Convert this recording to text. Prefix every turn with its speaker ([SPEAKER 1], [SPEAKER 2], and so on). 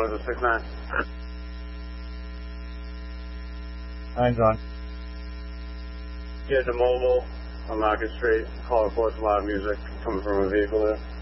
[SPEAKER 1] 106.9.
[SPEAKER 2] Mine's on.
[SPEAKER 1] Get to mobile on Market Street. Call reports, loud music coming from a vehicle there.